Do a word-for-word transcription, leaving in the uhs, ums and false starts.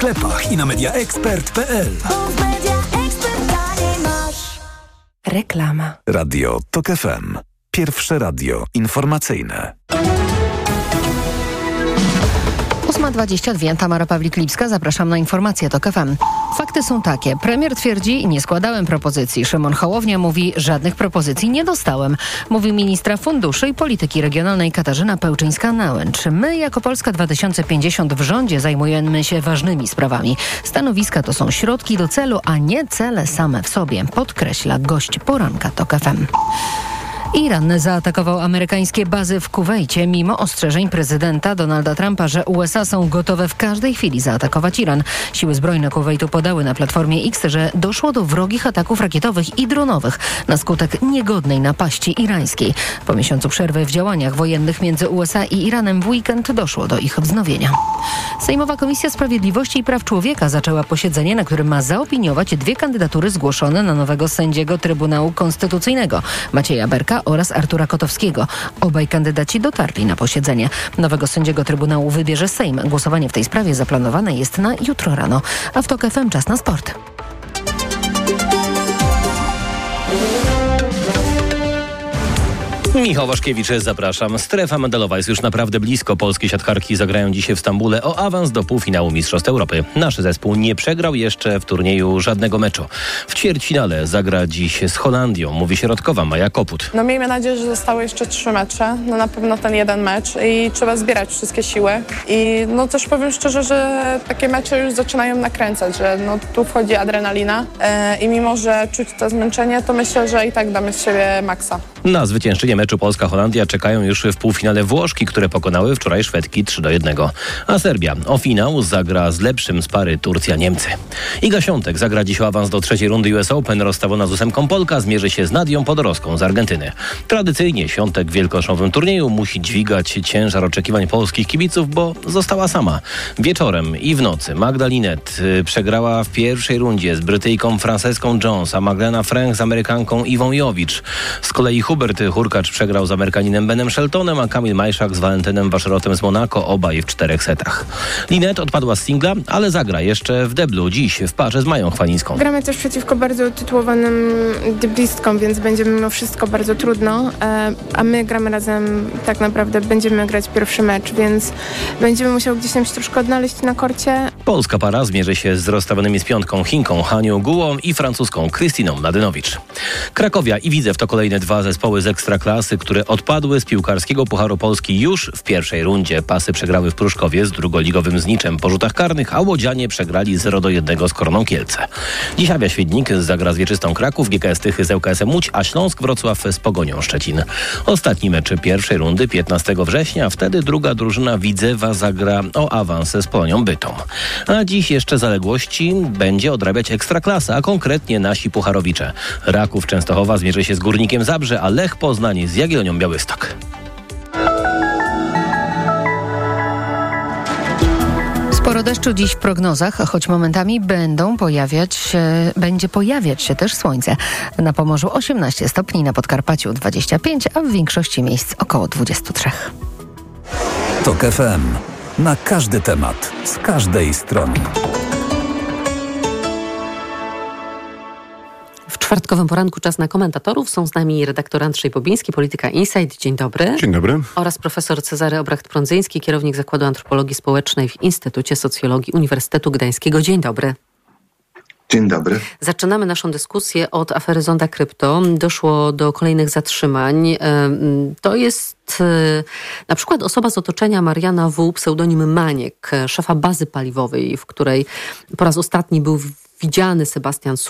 sklepach i na media expert kropka p l. Reklama. Radio Tok F M. Pierwsze radio informacyjne. ósma dwadzieścia dwa, Tamara Pawlik-Lipska, zapraszam na informacje Tok F M. Fakty są takie. Premier twierdzi, nie składałem propozycji. Szymon Hołownia mówi, żadnych propozycji nie dostałem. Mówi ministra funduszy i polityki regionalnej Katarzyna Pełczyńska-Nałęcz. My jako Polska dwa tysiące pięćdziesiąt w rządzie zajmujemy się ważnymi sprawami. Stanowiska to są środki do celu, a nie cele same w sobie, podkreśla gość poranka Tok F M. Iran zaatakował amerykańskie bazy w Kuwejcie mimo ostrzeżeń prezydenta Donalda Trumpa, że U S A są gotowe w każdej chwili zaatakować Iran. Siły zbrojne Kuwejtu podały na Platformie X, że doszło do wrogich ataków rakietowych i dronowych na skutek niegodnej napaści irańskiej. Po miesiącu przerwy w działaniach wojennych między U S A i Iranem w weekend doszło do ich wznowienia. Sejmowa Komisja Sprawiedliwości i Praw Człowieka zaczęła posiedzenie, na którym ma zaopiniować dwie kandydatury zgłoszone na nowego sędziego Trybunału Konstytucyjnego, Macieja Berka oraz Artura Kotowskiego. Obaj kandydaci dotarli na posiedzenie. Nowego sędziego Trybunału wybierze Sejm. Głosowanie w tej sprawie zaplanowane jest na jutro rano. A w Tok F M czas na sport. Michał Waszkiewicz, zapraszam. Strefa medalowa jest już naprawdę blisko. Polskie siatkarki zagrają dzisiaj w Stambule o awans do półfinału Mistrzostw Europy. Nasz zespół nie przegrał jeszcze w turnieju żadnego meczu. W ćwierćfinale zagra dziś z Holandią, mówi środkowa Maja Koput. No miejmy nadzieję, że zostały jeszcze trzy mecze. No na pewno ten jeden mecz i trzeba zbierać wszystkie siły. I no też powiem szczerze, że takie mecze już zaczynają nakręcać, że no tu wchodzi adrenalina e, i mimo, że czuć to zmęczenie, to myślę, że i tak damy z siebie maksa. Na zwyciężenie meczu Polska-Holandia czekają już w półfinale Włoszki, które pokonały wczoraj Szwedki trzy do jednego. A Serbia o finał zagra z lepszym z pary Turcja-Niemcy. Iga Świątek zagra dziś o awans do trzeciej rundy U S Open. Rozstawiona z ósemką Polka zmierzy się z Nadią Podorowską z Argentyny. Tradycyjnie Świątek w wielkoszowym turnieju musi dźwigać ciężar oczekiwań polskich kibiców, bo została sama. Wieczorem i w nocy Magda Linette przegrała w pierwszej rundzie z Brytyjką Franceską Jones, a Magdalena Fręch z Amerykanką Iwą Jowicz. Z kolei Hubert Hurkacz przegrał z Amerykaninem Benem Sheltonem, a Kamil Majszak z Walentynem Waszerotem z Monako, obaj w czterech setach. Linette odpadła z singla, ale zagra jeszcze w deblu dziś w parze z Mają Chwalińską. Gramy też przeciwko bardzo tytułowanym deblistkom, więc będzie mimo wszystko bardzo trudno, a my gramy razem, tak naprawdę będziemy grać pierwszy mecz, więc będziemy musiały gdzieś tam się troszkę odnaleźć na korcie. Polska para zmierzy się z rozstawionymi z piątką Chinką Hanią Gułą i francuską Krystyną Mladynowicz. Krakowia i Widzew to kolejne dwa zespoły z Ekstraklasy, które odpadły z piłkarskiego Pucharu Polski już w pierwszej rundzie. Pasy przegrały w Pruszkowie z drugoligowym Zniczem po rzutach karnych, a łodzianie przegrali zero do jednego z Koroną Kielce. Dziś Awia Świdnik zagra z Wieczystą Kraków, G K S Tychy z L K S-em Łódź, a Śląsk Wrocław z Pogonią Szczecin. Ostatni mecz pierwszej rundy piętnastego września, wtedy druga drużyna Widzewa zagra o awans z Polonią Bytom. A dziś jeszcze zaległości będzie odrabiać Ekstraklasa, a konkretnie nasi pucharowicze. Raków Częstochowa zmierzy się z Górnikiem Zabrze, a Lech Poznań z Jagiellonią Białystok. Sporo deszczu dziś w prognozach, choć momentami będą pojawiać się, będzie pojawiać się też słońce. Na Pomorzu osiemnaście stopni, na Podkarpaciu dwadzieścia pięć, a w większości miejsc około dwadzieścia trzy. Tok F M. Na każdy temat, z każdej strony. W czwartkowym poranku czas na komentatorów. Są z nami redaktor Andrzej Bobiński, Polityka Insight. Dzień dobry. Dzień dobry. Oraz profesor Cezary Obracht-Prądzyński, kierownik Zakładu Antropologii Społecznej w Instytucie Socjologii Uniwersytetu Gdańskiego. Dzień dobry. Dzień dobry. Zaczynamy naszą dyskusję od afery Zonda Krypto. Doszło do kolejnych zatrzymań. To jest na przykład osoba z otoczenia Mariana W., pseudonim Maniek, szefa bazy paliwowej, w której po raz ostatni był widziany Sebastian